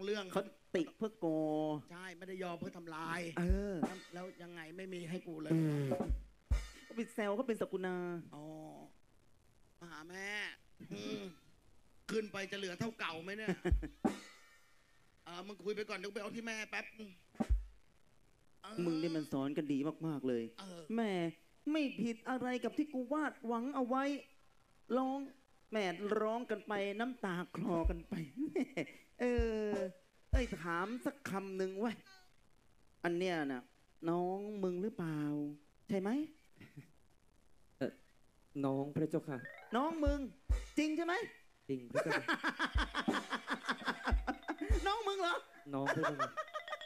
เรื่องเขาติเพื่อโกใช่ไม่ได้ยอมเพื่อทำลายแล้วยังไงไม่มีให้กูเลยก็เป็นแซวก็เป็นสกุณาอ๋อมาหาแม่ขึ้นไปจะเหลือเท่าเก่าไหมเนี่ยมึงคุยไปก่อนเดี๋ยวไปเอาที่แม่แป๊บมึงนี่มันสอนกันดีมากๆเลยแม่ไม่ผิดอะไรกับที่กูวาดหวังเอาไว้ร้องแม่ร้องกันไปน้ำตาคลอกันไปถามสักคำหนึ่งไว้อันเนี้ยน่ะน้องมึงหรือเปล่าใช่ไหมน้องพระเจ้าค่ะน้องมึงจริงใช่ไหมจริงพระเจ้าค่ะน้องมึงเหรอน้องพระเจ้าค่ะ